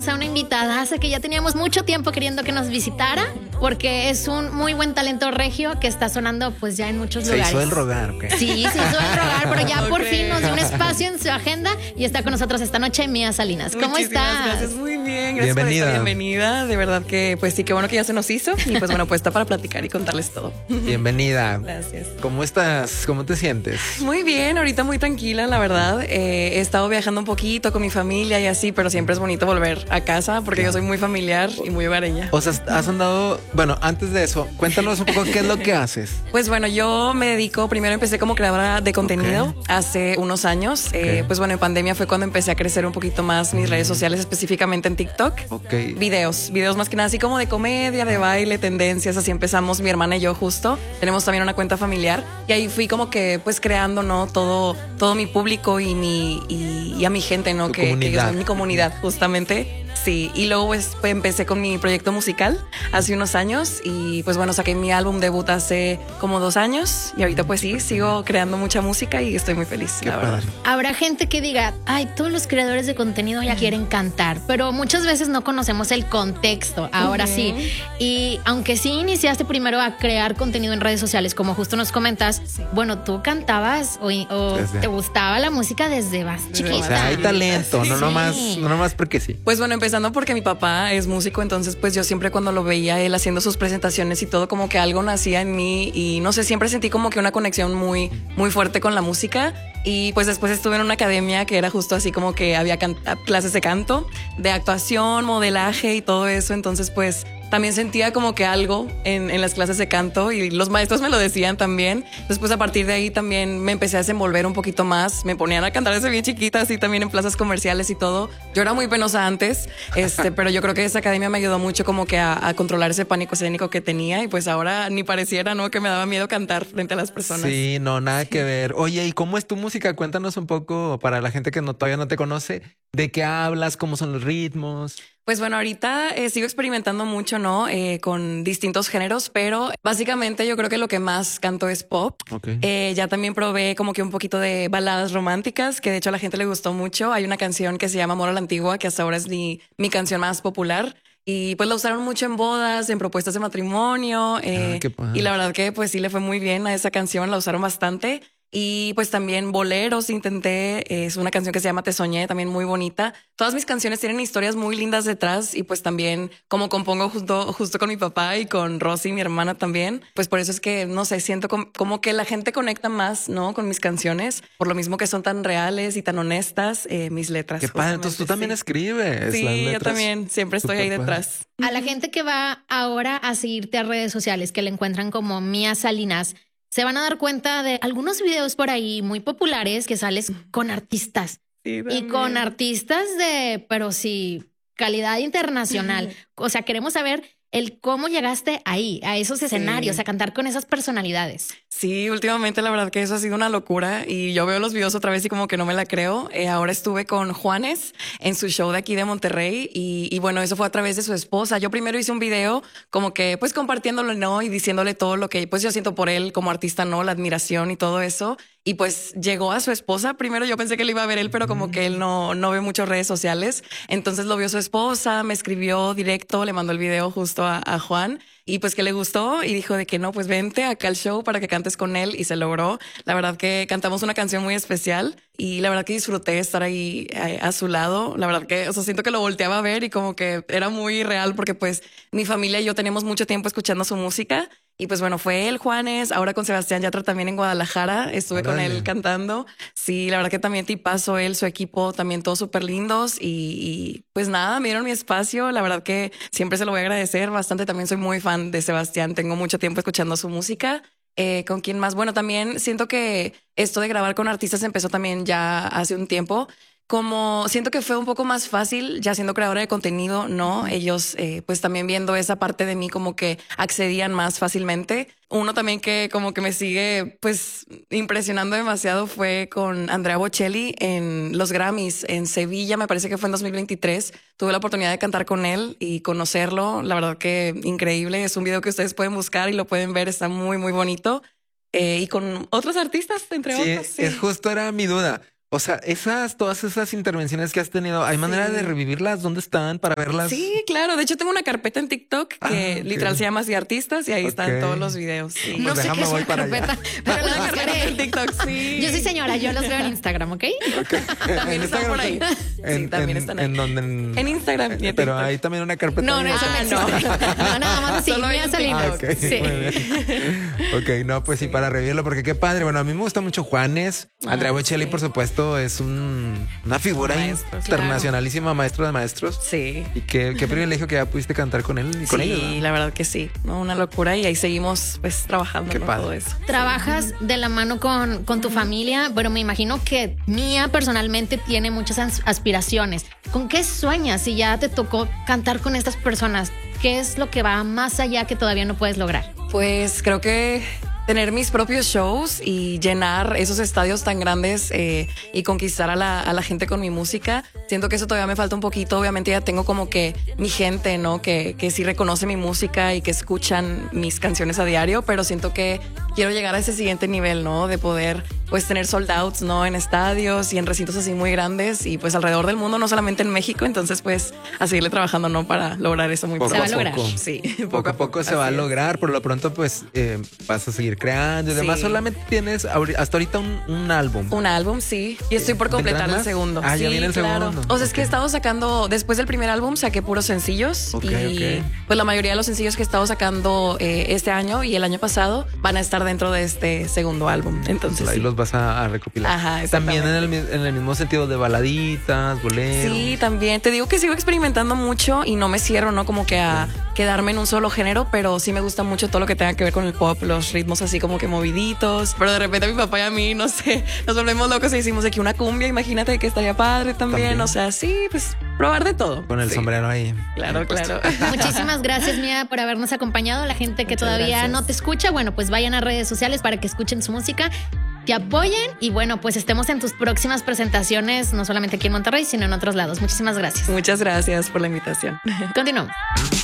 tenemos a una invitada que ya teníamos mucho tiempo queriendo que nos visitara, porque es un muy buen talento regio que está sonando pues ya en muchos lugares. Se hizo el rogar, ¿ok? Sí, se hizo el rogar, pero ya por fin nos dio un espacio en su agenda y está con nosotros esta noche Mía Salinas. ¿Cómo Muchísimas estás? Gracias, muy bien. Gracias Bienvenida. por esta bienvenida. De verdad que pues sí, qué bueno que ya se nos hizo. Y pues bueno, pues está para platicar y contarles todo. Bienvenida. Gracias. ¿Cómo estás? ¿Cómo te sientes? Muy bien, ahorita muy tranquila, la verdad. He estado viajando un poquito con mi familia y así, pero siempre es bonito volver a casa porque yo soy muy familiar y muy hogareña. O sea, has andado... Bueno, antes de eso, cuéntanos un poco qué es lo que haces. Pues bueno, yo me dedico, primero empecé como creadora de contenido hace unos años. Pues bueno, en pandemia fue cuando empecé a crecer un poquito más mis redes sociales, específicamente en TikTok. Ok. Videos más que nada así como de comedia, de baile, tendencias, así empezamos mi hermana y yo justo. Tenemos también una cuenta familiar y ahí fui como que pues creando, ¿no? Todo mi público y a mi gente, ¿no? Que ellos son mi comunidad, justamente. Sí, y luego pues empecé con mi proyecto musical hace unos años y pues bueno, saqué mi álbum debut hace como 2 años y ahorita pues sí, sigo creando mucha música y estoy muy feliz, Qué la verdad. padre. Habrá gente que diga, ay, todos los creadores de contenido ya quieren cantar, pero muchas veces no conocemos el contexto, ahora sí. Y aunque sí iniciaste primero a crear contenido en redes sociales, como justo nos comentas, bueno, tú cantabas o te gustaba la música desde más chiquita. O sea, hay talento, Sí. no nomás porque sí. Pues bueno, empezando porque mi papá es músico, entonces pues yo siempre cuando lo veía él haciendo sus presentaciones y todo, como que algo nacía en mí y no sé, siempre sentí como que una conexión muy, muy fuerte con la música. Y pues después estuve en una academia que era justo así como que había clases de canto, de actuación, modelaje y todo eso, entonces pues también sentía como que algo en las clases de canto y los maestros me lo decían también. Después a partir de ahí también me empecé a desenvolver un poquito más. Me ponían a cantar desde bien chiquita, así también en plazas comerciales y todo. Yo era muy penosa antes, pero yo creo que esa academia me ayudó mucho como que a controlar ese pánico escénico que tenía y pues ahora ni pareciera, ¿no? Que me daba miedo cantar frente a las personas. Sí, no, nada que ver. Oye, ¿y cómo es tu música? Cuéntanos un poco para la gente que todavía no te conoce. ¿De qué hablas? ¿Cómo son los ritmos? Pues bueno, ahorita sigo experimentando mucho, ¿no? Con distintos géneros, pero básicamente yo creo que lo que más canto es pop. Okay. Ya también probé como que un poquito de baladas románticas, que de hecho a la gente le gustó mucho. Hay una canción que se llama Amor a la Antigua, que hasta ahora es mi canción más popular. Y pues la usaron mucho en bodas, en propuestas de matrimonio. Qué padre. Y la verdad que pues sí le fue muy bien a esa canción, la usaron bastante. Y pues también boleros intenté, es una canción que se llama Te Soñé, también muy bonita. Todas mis canciones tienen historias muy lindas detrás y pues también como compongo justo con mi papá y con Rosy, mi hermana también, pues por eso es que, no sé, siento como que la gente conecta más, ¿no? Con mis canciones, por lo mismo que son tan reales y tan honestas mis letras. Qué padre, entonces tú también escribes. Sí, las yo letras. también, siempre estoy ahí Súper detrás. A la gente que va ahora a seguirte a redes sociales, que le encuentran como Mía Salinas, se van a dar cuenta de algunos videos por ahí muy populares que sales con artistas. Sí, Y con artistas pero sí, calidad internacional. O sea, queremos saber el cómo llegaste ahí, a esos escenarios, a cantar con esas personalidades. Sí, últimamente la verdad que eso ha sido una locura y yo veo los videos otra vez y como que no me la creo. Ahora estuve con Juanes en su show de aquí de Monterrey y bueno, eso fue a través de su esposa. Yo primero hice un video como que pues compartiéndolo, ¿no? Y diciéndole todo lo que pues yo siento por él como artista, ¿no? La admiración y todo eso. Y pues llegó a su esposa. Primero yo pensé que le iba a ver él, pero como que él no ve muchas redes sociales. Entonces lo vio su esposa, me escribió directo, le mandó el video justo a Juan. Y pues que le gustó y dijo de que no, pues vente acá al show para que cantes con él y se logró. La verdad que cantamos una canción muy especial y la verdad que disfruté estar ahí a su lado. La verdad que, o sea, siento que lo volteaba a ver y como que era muy real porque pues mi familia y yo tenemos mucho tiempo escuchando su música. Y pues bueno, fue él, Juanes, ahora con Sebastián Yatra también en Guadalajara, estuve con él cantando. Sí, la verdad que también tipazo él, su equipo, también todos súper lindos y pues nada, me dieron mi espacio, la verdad que siempre se lo voy a agradecer bastante, también soy muy fan de Sebastián, tengo mucho tiempo escuchando su música. ¿Con quién más? Bueno, también siento que esto de grabar con artistas empezó también ya hace un tiempo. Como siento que fue un poco más fácil ya siendo creadora de contenido, ¿no? Ellos pues también viendo esa parte de mí como que accedían más fácilmente. Uno también que como que me sigue pues impresionando demasiado fue con Andrea Bocelli en los Grammys en Sevilla, me parece que fue en 2023. Tuve la oportunidad de cantar con él y conocerlo. La verdad que increíble. Es un video que ustedes pueden buscar y lo pueden ver, está muy, muy bonito. Y con otros artistas, entre otros. Sí, es justo era mi duda. O sea, todas esas intervenciones que has tenido, ¿hay manera de revivirlas? ¿Dónde están para verlas? Sí, claro. De hecho, tengo una carpeta en TikTok que literal se llama Así Artistas y ahí están todos los videos. Sí. No sé qué es una carpeta, pero la carpeta en TikTok, sí. Yo soy señora, yo los veo en Instagram, ¿ok? También están por ahí. Sí, también están ahí. En Instagram. Pero hay también una carpeta. No, eso no. No, nada más así. Solo Mía Salinas. Okay, sí. Ok, no, pues sí, para revivirlo, porque qué padre. Bueno, a mí me gusta mucho Juanes. Andrea Bocelli, por supuesto, es una figura internacionalísima, maestro de maestros. Sí. Y qué privilegio que ya pudiste cantar con él y con ellos. Sí, la verdad que sí. No, una locura. Y ahí seguimos pues trabajando en todo eso. Trabajas de la mano con tu familia, pero me imagino que Mía personalmente tiene muchas aspiraciones. ¿Con qué sueñas si ya te tocó cantar con estas personas? ¿Qué es lo que va más allá que todavía no puedes lograr? Pues creo que tener mis propios shows y llenar esos estadios tan grandes y conquistar a la gente con mi música. Siento que eso todavía me falta un poquito. Obviamente ya tengo como que mi gente, ¿no? Que sí reconoce mi música y que escuchan mis canciones a diario, pero siento que quiero llegar a ese siguiente nivel, ¿no? De poder pues tener sold outs, ¿no? En estadios y en recintos así muy grandes y pues alrededor del mundo, no solamente en México. Entonces pues a seguirle trabajando, ¿no? Para lograr eso muy pronto. Se va a lograr. Sí. Poco a poco se va a lograr. Por lo pronto pues vas a seguir creando y demás. Solamente tienes hasta ahorita un álbum. Un álbum, sí. Y estoy por completar el segundo. Ah, ya viene el segundo. O sea, es que he estado sacando, después del primer álbum saqué puros sencillos. Pues la mayoría de los sencillos que he estado sacando este año y el año pasado van a estar dentro de este segundo álbum. Entonces ahí los vas a recopilar. Ajá, también en el mismo sentido de baladitas, boleros. Sí, también. Te digo que sigo experimentando mucho y no me cierro, ¿no? Como que a quedarme en un solo género, pero sí me gusta mucho todo lo que tenga que ver con el pop, los ritmos así como que moviditos. Pero de repente a mi papá y a mí, no sé, nos volvemos locos y hicimos aquí una cumbia, imagínate que estaría padre también. O sea, sí, pues probar de todo. Con el sombrero ahí. Claro, claro. Muchísimas gracias, Mía, por habernos acompañado. La gente que todavía no te escucha, bueno, pues vayan a redes sociales para que escuchen su música, te apoyen y bueno, pues estemos en tus próximas presentaciones, no solamente aquí en Monterrey, sino en otros lados. Muchísimas gracias. Muchas gracias por la invitación. Continuamos.